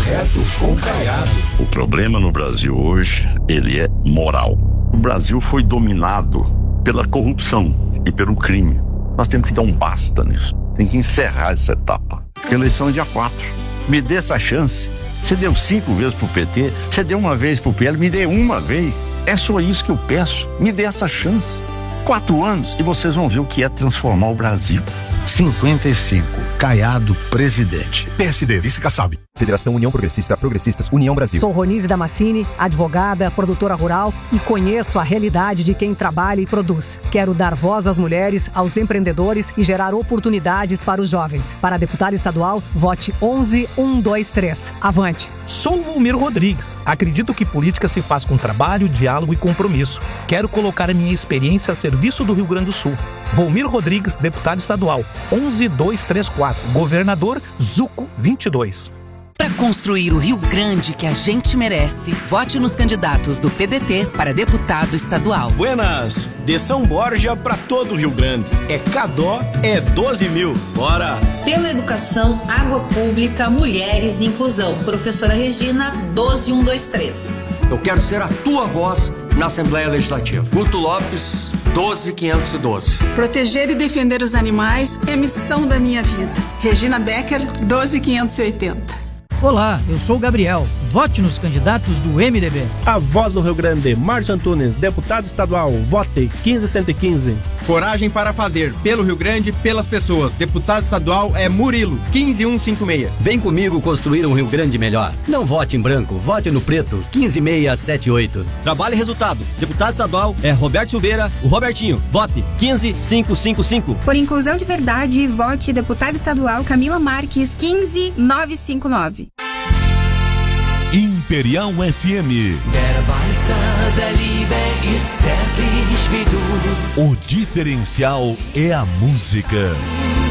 Reto com Caiado. O problema no Brasil hoje, ele é moral. O Brasil foi dominado pela corrupção e pelo crime. Nós temos que dar um basta nisso. Tem que encerrar essa etapa. A eleição é dia 4. Me dê essa chance. Você deu 5 vezes pro PT, você deu uma vez pro PL, me dê uma vez. É só isso que eu peço. Me dê essa chance. 4 anos e vocês vão ver o que é transformar o Brasil. 55. Caiado, presidente. PSD, vice-Kassab. Federação União Progressista, Progressistas, União Brasil. Sou Ronise Damascini, advogada, produtora rural e conheço a realidade de quem trabalha e produz. Quero dar voz às mulheres, aos empreendedores e gerar oportunidades para os jovens. Para deputado estadual, vote 11123. Avante. Sou Volmir Rodrigues. Acredito que política se faz com trabalho, diálogo e compromisso. Quero colocar a minha experiência a serviço do Rio Grande do Sul. Volmir Rodrigues, deputado estadual, 11234. Governador, Zuco 22. Para construir o Rio Grande que a gente merece, vote nos candidatos do PDT para deputado estadual. Buenas! De São Borja para todo o Rio Grande. É Cadó, é 12 mil. Bora! Pela educação, água pública, mulheres e inclusão. Professora Regina, 12123. Eu quero ser a tua voz na Assembleia Legislativa. Guto Lopes, 12512. Proteger e defender os animais é missão da minha vida. Regina Becker, 12580. Olá, eu sou o Gabriel. Vote nos candidatos do MDB. A voz do Rio Grande, Márcio Antunes, deputado estadual, vote 15115. Coragem para fazer, pelo Rio Grande, pelas pessoas. Deputado estadual é Murilo, 15156. Vem comigo construir um Rio Grande melhor. Não vote em branco, vote no preto, 15678. Trabalho e resultado. Deputado estadual é Roberto Silveira, o Robertinho. Vote 15555. Por inclusão de verdade, vote deputado estadual Camila Marques, 15959. Imperial FM. O diferencial é a música.